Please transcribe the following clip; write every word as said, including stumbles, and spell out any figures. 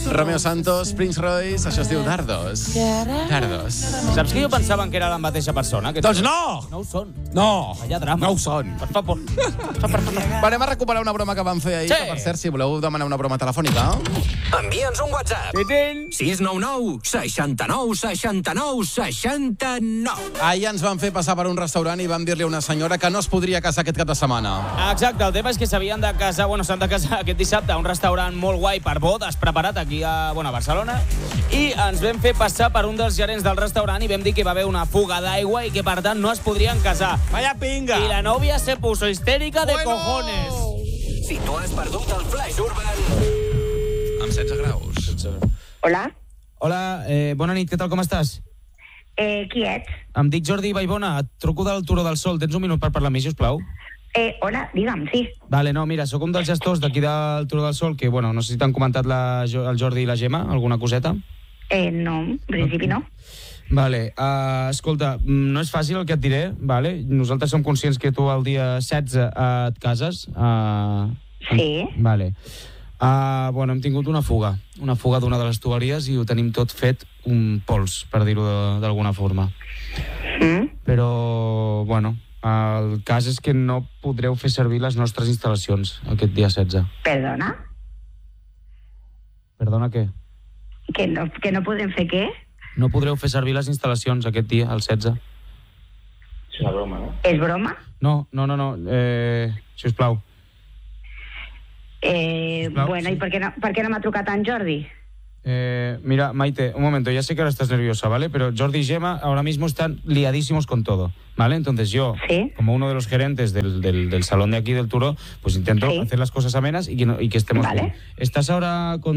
Romeo Santos, Prince Royce, això es diu Dardos. Dardos. Saps que jo pensava que era la mateixa persona? Que Doncs no! No ho són. No! Vaya drama. No ho són. Per favor. Va, anem a recuperar una broma que vam fer ahir, Sí. que per cert, si voleu demanar una broma telefònica... Envia'ns un WhatsApp. Titín. sis nou nou, seixanta-nou, seixanta-nou, seixanta-nou. Ahir ens van fer passar per un restaurant i vam dir-li a una senyora que no es podria casar aquest cap de setmana. Exacte, el tema és que s'havien de casar, bueno, s'han de casar aquest dissabte a un restaurant molt guai per bodes, preparat aquí a, bueno, a Barcelona, i ens vam fer passar per un dels gerents del restaurant i vam dir que va haver una fuga d'aigua i que, per tant, no es podrien casar. Vaya pinga! I la novia se puso histérica de Bueno. cojones. Si tu has perdut el Flash Urban... Amb setze graus. Hola, Hola, eh, bona nit, què tal, com estàs? eh, qui ets? Em dic Jordi Vallbona, et truco del Turó del Sol. Tens un minut per parlar amb mi, sisplau? Eh, hola, digue'm, sí. Vale, no, mira, sóc un dels gestors d'aquí del Turó del Sol, que, bueno, no sé si t'han comentat la, el Jordi i la Gemma, alguna coseta? Eh, no, en principi no. Vale, uh, escolta, no és fàcil el que et diré, vale? Nosaltres som conscients que tu el dia setze uh, et cases. Uh, Sí. Vale. Uh, bueno, hem tingut una fuga, una fuga d'una de les tuberies i ho tenim tot fet un pols, per dir-ho de- d'alguna forma. Mm? Però, bueno, el cas és que no podreu fer servir les nostres instal·lacions aquest dia setze. Perdona? Perdona, què? Que no, que no podem fer què? No podreu fer servir les instal·lacions aquest dia, el setze. És broma? No, no, no, no, eh, sisplau. Eh, Sisplau, bueno, sí. i per què no, per què no m'ha trucat en Jordi? Eh, mira, Maite, un momento, ya sé que ahora estás nerviosa, ¿vale? Pero Jordi y Gemma ahora mismo están liadísimos con todo, ¿vale? Entonces yo, Sí. como uno de los gerentes del, del, del salón de aquí del Turó, pues intento Sí. hacer las cosas amenas y que, no- y que estemos Vale. bien. ¿Estás ahora con